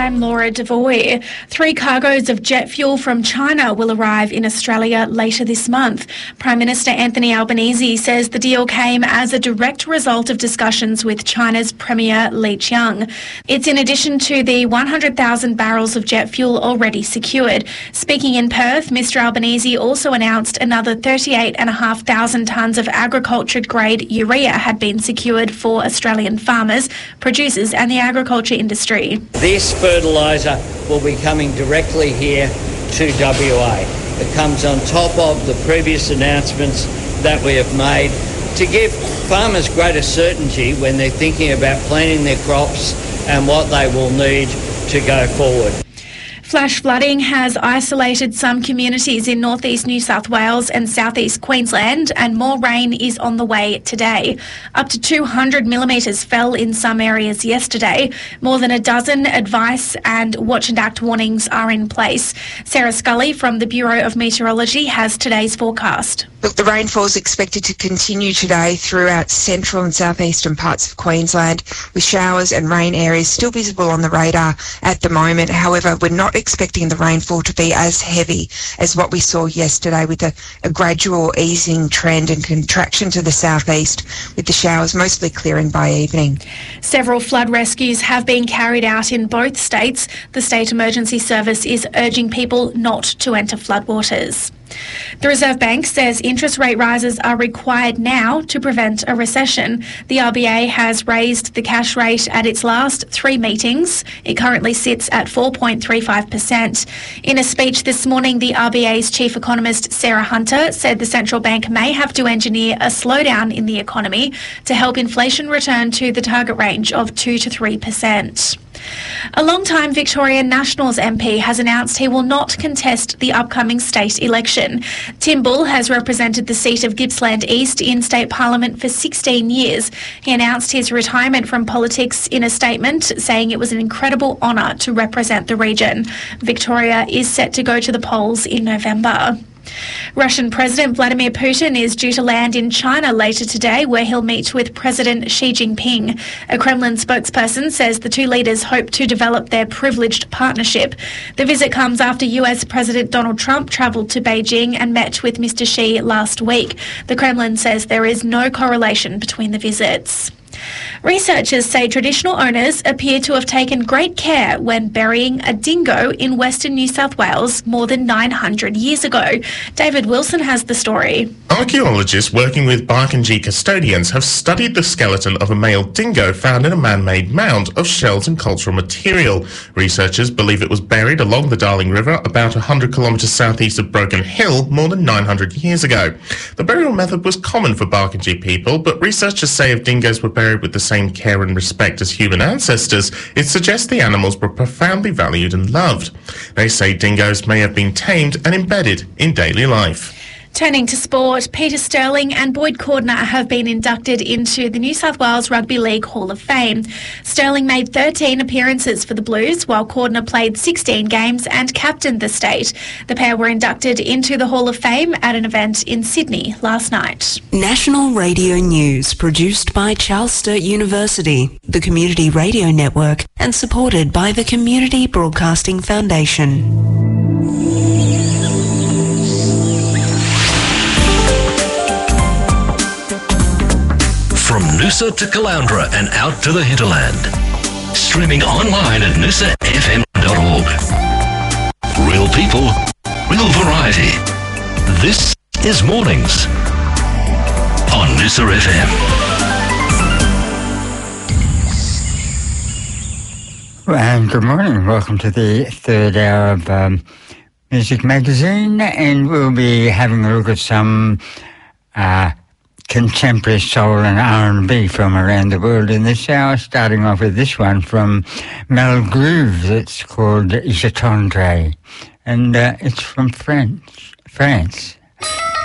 I'm Laura Devoy. 3 cargoes of jet fuel from China will arrive in Australia later this month. Prime Minister Anthony Albanese says the deal came as a direct result of discussions with China's Premier Li Qiang. It's in addition to the 100,000 barrels of jet fuel already secured. Speaking in Perth, Mr Albanese also announced another 38,500 tonnes of agriculture-grade urea had been secured for Australian farmers, producers and the agriculture industry. This fertiliser will be coming directly here to WA. It comes on top of the previous announcements that we have made to give farmers greater certainty when they're thinking about planting their crops and what they will need to go forward. Flash flooding has isolated some communities in northeast New South Wales and southeast Queensland, and more rain is on the way today. Up to 200 millimetres fell in some areas yesterday. More than a dozen advice and watch and act warnings are in place. Sarah Scully from the Bureau of Meteorology has today's forecast. Look, the rainfall is expected to continue today throughout central and southeastern parts of Queensland, with showers and rain areas still visible on the radar at the moment. However, we're not expecting the rainfall to be as heavy as what we saw yesterday, with a gradual easing trend and contraction to the southeast, with the showers mostly clearing by evening. Several flood rescues have been carried out in both states. The State Emergency Service is urging people not to enter floodwaters. The Reserve Bank says interest rate rises are required now to prevent a recession. The RBA has raised the cash rate at its last 3 meetings. It currently sits at 4.35%. In a speech this morning, the RBA's chief economist Sarah Hunter said the central bank may have to engineer a slowdown in the economy to help inflation return to the target range of 2 to 3%. A long-time Victorian Nationals MP has announced he will not contest the upcoming state election. Tim Bull has represented the seat of Gippsland East in state parliament for 16 years. He announced his retirement from politics in a statement, saying it was an incredible honour to represent the region. Victoria is set to go to the polls in November. Russian President Vladimir Putin is due to land in China later today, where he'll meet with President Xi Jinping. A Kremlin spokesperson says the two leaders hope to develop their privileged partnership. The visit comes after US President Donald Trump travelled to Beijing and met with Mr. Xi last week. The Kremlin says there is no correlation between the visits. Researchers say traditional owners appear to have taken great care when burying a dingo in Western New South Wales more than 900 years ago. David Wilson has the story. Archaeologists working with Barkindji custodians have studied the skeleton of a male dingo found in a man-made mound of shells and cultural material. Researchers believe it was buried along the Darling River about 100 kilometres southeast of Broken Hill more than 900 years ago. The burial method was common for Barkindji people, but researchers say if dingoes were buried with the same care and respect as human ancestors, it suggests the animals were profoundly valued and loved. They say dingoes may have been tamed and embedded in daily life. Turning to sport, Peter Sterling and Boyd Cordner have been inducted into the New South Wales Rugby League Hall of Fame. Sterling made 13 appearances for the Blues, while Cordner played 16 games and captained the state. The pair were inducted into the Hall of Fame at an event in Sydney last night. National Radio News, produced by Charles Sturt University, the Community Radio Network, and supported by the Community Broadcasting Foundation. From Noosa to Caloundra and out to the hinterland. Streaming online at noosafm.org. Real people, real variety. This is Mornings on Noosa FM. And good morning. Welcome to the third hour of Music Magazine, and we'll be having a look at some contemporary soul and R&B from around the world in this hour, starting off with this one from Mel Groove. It's called Je Tendre, and it's from France.